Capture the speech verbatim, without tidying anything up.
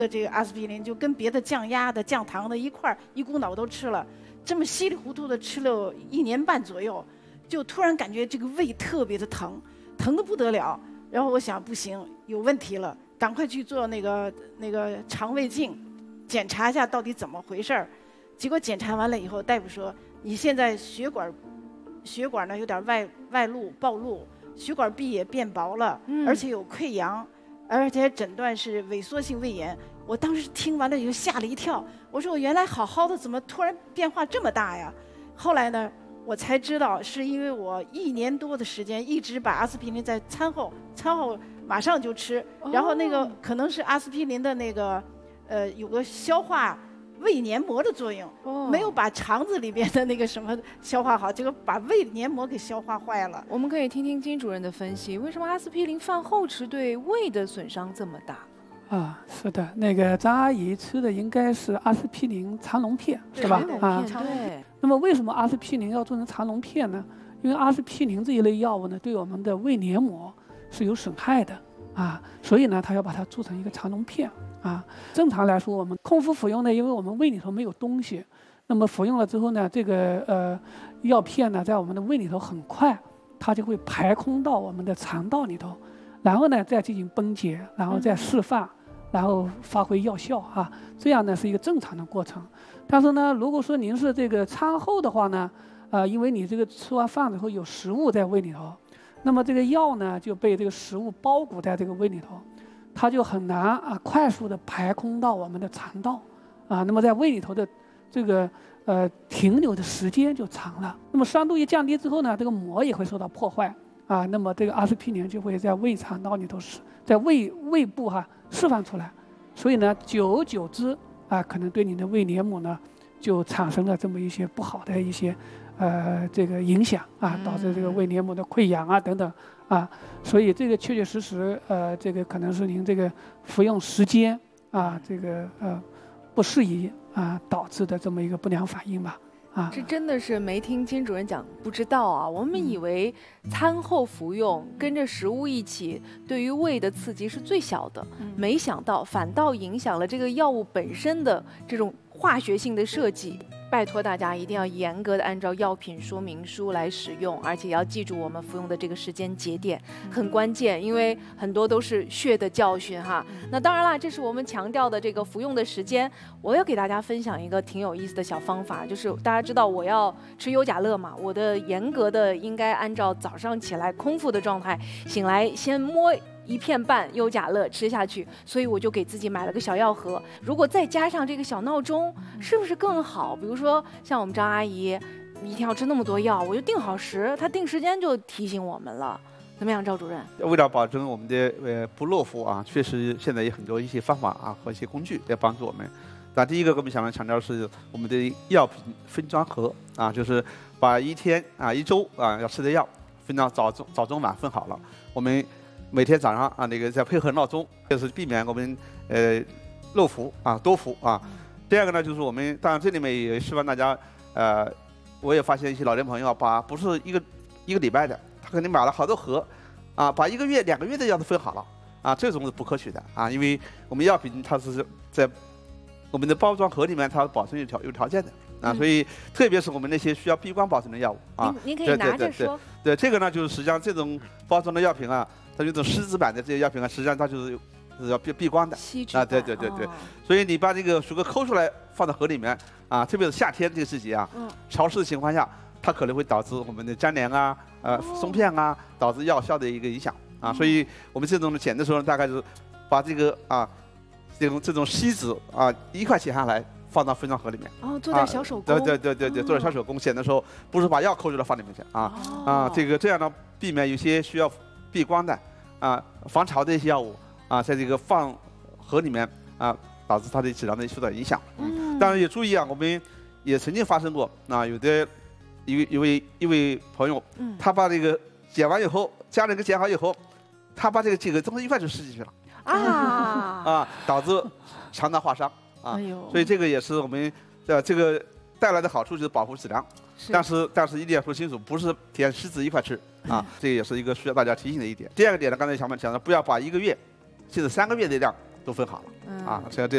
这个阿司匹林就跟别的降压的、降糖的一块儿一股脑都吃了，这么稀里糊涂的吃了一年半左右，就突然感觉这个胃特别的疼，疼得不得了。然后我想不行，有问题了，赶快去做那个那个肠胃镜，检查一下到底怎么回事儿。结果检查完了以后，大夫说你现在血管血管呢有点外外露暴露，血管壁也变薄了， 嗯、 而且有溃疡。而且诊断是萎缩性胃炎，我当时听完了以后吓了一跳。我说我原来好好的，怎么突然变化这么大呀？后来呢，我才知道是因为我一年多的时间一直把阿司匹林在餐后，餐后马上就吃，然后那个可能是阿司匹林的那个，呃，有个消化胃黏膜的作用， 哦、 没有把肠子里边的那个什么消化好，结果把胃黏膜给消化坏了。 我们可以听听金主任的分析，为什么阿司匹林饭后吃对胃的损伤这么大？ 啊，是的，那个张阿姨吃的应该是阿司匹林肠溶片，是吧？ 啊，对。 那么为什么阿司匹林要做成肠溶片呢？因为阿司匹林这一类药物呢，对我们的胃黏膜是有损害的啊，所以呢，它要把它做成一个肠溶片。啊，正常来说，我们空腹服用呢，因为我们胃里头没有东西，那么服用了之后呢，这个呃药片呢，在我们的胃里头很快，它就会排空到我们的肠道里头，然后呢再进行分解，然后再释放，然后发挥药效啊，这样呢是一个正常的过程。但是呢，如果说您是这个餐后的话呢，呃，因为你这个吃完饭之后有食物在胃里头，那么这个药呢就被这个食物包裹在这个胃里头。它就很难啊，快速的排空到我们的肠道，啊，那么在胃里头的这个呃停留的时间就长了。那么酸度一降低之后呢，这个膜也会受到破坏，啊，那么这个阿司匹林就会在胃肠道里头释，在胃胃部哈、啊、释放出来，所以呢，久而久之啊，可能对你的胃黏膜呢就产生了这么一些不好的一些呃这个影响啊，导致这个胃黏膜的溃疡啊等等。啊，所以这个确确实实，呃，这个可能是您这个服用时间啊，这个呃不适宜啊导致的这么一个不良反应吧。啊， 这真的是没听金主任讲，不知道啊。我们以为餐后服用跟着食物一起，对于胃的刺激是最小的，嗯、没想到反倒影响了这个药物本身的这种化学性的设计。拜托大家一定要严格的按照药品说明书来使用，而且要记住我们服用的这个时间节点很关键，因为很多都是血的教训哈。那当然啦，这是我们强调的这个服用的时间。我要给大家分享一个挺有意思的小方法，就是大家知道我要吃优甲乐嘛，我的严格的应该按照早上起来空腹的状态醒来先摸一片半优甲乐吃下去，所以我就给自己买了个小药盒。如果再加上这个小闹钟，是不是更好？比如说像我们张阿姨一天要吃那么多药，我就定好时，她定时间就提醒我们了。怎么样，赵主任？ 为了保证我们的呃不落腹啊，确实现在有很多一些方法啊和一些工具来帮助我们。那第一个我们想要强调的是我们的药品分装盒啊，就是把一天啊一周啊要吃的药分到早中早中晚分好了，我们每天早上啊，那个再配合闹钟，就是避免我们呃漏服啊多服啊。第二个呢，就是我们当然这里面也希望大家呃，我也发现一些老年朋友把不是一个一个礼拜的，他可能买了好多盒啊，把一个月两个月的药都分好了啊，这种是不科学的啊，因为我们药品它是在我们的包装盒里面，它保存有条有条件的啊，所以特别是我们那些需要闭关保存的药物啊， 您可以拿着说。 对这个呢，就是实际上这种包装的药品啊。它这种锡纸版的这些药品啊，实际上它就是是要闭闭光的啊，对对对对，哦、所以你把这个水果抠出来放到盒里面啊，特别是夏天这个季节啊，嗯、潮湿的情况下，它可能会导致我们的粘连啊、呃、哦、松片啊，导致药效的一个影响啊，所以我们这种剪的时候大概是把这个啊这种这种锡纸啊一块剪下来放到分装盒里面。 哦，做点小手工。 啊、对对对对对，做点小手工，剪的时候不是把药抠出来放里面去啊、哦、啊，这个这样呢，避免有些需要避光的。啊，防潮的一些药物啊，在这个放盒里面啊，导致它的质量的受到影响。嗯，当然也注意啊，我们也曾经发生过啊，有的一一位一位朋友，嗯，他把这个剪完以后，家人给剪好以后，他把这个几个东西一块就吃进去了啊啊，导致肠道划伤啊。哎呦，所以这个也是我们的这个带来的好处就是保护质量，但是但是一定要说清楚，不是舔锡纸一块吃。啊，这也是一个需要大家提醒的一点。第二个点呢，刚才小满讲的，不要把一个月甚至三个月的量都分好了，嗯、啊，这样这。